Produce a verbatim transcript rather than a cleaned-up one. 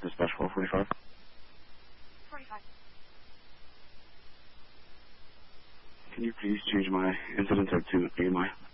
Dispatch four forty-five. forty-five. Can you please change my incident to A M I?